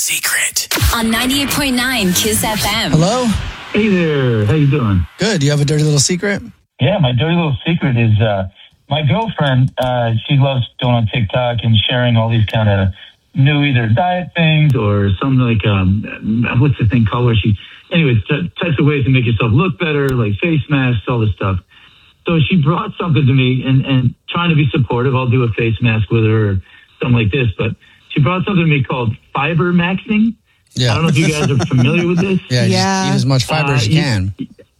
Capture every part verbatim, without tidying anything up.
secret. On ninety-eight point nine Kiss F M. Hello? Hey there. How you doing? Good. You have a dirty little secret? Yeah, my dirty little secret is uh, my girlfriend, uh, she loves going on TikTok and sharing all these kind of new either diet things or some like, um, what's the thing called where she, anyways, t- types of ways to make yourself look better, like face masks, all this stuff. So she brought something to me and, and trying to be supportive. I'll do a face mask with her or something like this, but she brought something to me called fiber maxing. Yeah. I don't know if you guys are familiar with this. Yeah, Yeah. just eat as much fiber Uh, as you you- can.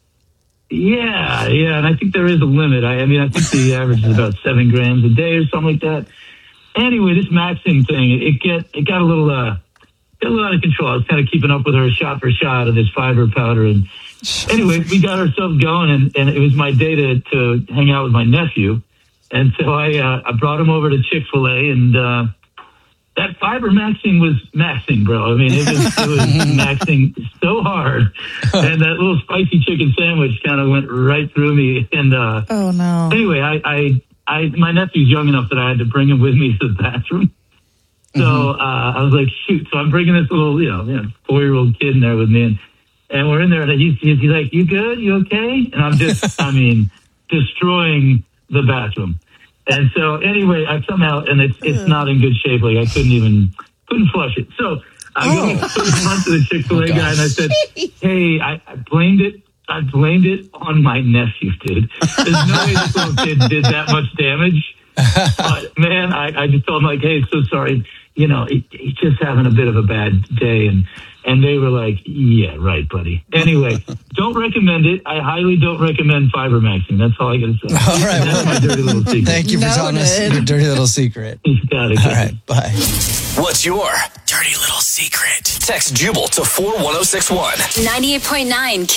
Yeah, yeah, and I think there is a limit. I, I mean, I think the average is about seven grams a day or something like that. Anyway, this maxing thing, it get it got a little uh, got a little out of control. I was kind of keeping up with her shot for shot of this fiber powder, and anyway, we got ourselves going, and, and it was my day to, to hang out with my nephew, and so I uh, I brought him over to Chick-fil-A, and uh, that fiber maxing was maxing, bro. I mean, it was, it was maxing so hard. And that little spicy chicken sandwich kind of went right through me. And uh, Oh, no. anyway, I, I, I, my nephew's young enough that I had to bring him with me to the bathroom. So uh, I was like, shoot. So I'm bringing this little, you know, you know four-year-old kid in there with me. And, and we're in there, and he's, he's like, you good? You okay? And I'm just, I mean, destroying the bathroom. And so anyway, I come out and it's it's not in good shape. Like I couldn't even couldn't flush it. So I go Oh. to the front of the Chick-fil-A Oh, guy and I said, "Hey, I, I blamed it. I blamed it on my nephew, dude. There's no way this little kid did that much damage." But man, I, I just told him like, "Hey, so sorry. You know, he, he's just having a bit of a bad day." And and they were like, "Yeah, right, buddy." Anyway, don't recommend it. I highly don't recommend fiber maxing. That's all I got to say. All right, That's well, my dirty little secret. Thank you for telling us Noted. your dirty little secret. You got it. All right, bye. What's your dirty little secret? Text Jubal to four one zero six one. ninety-eight point nine Kiss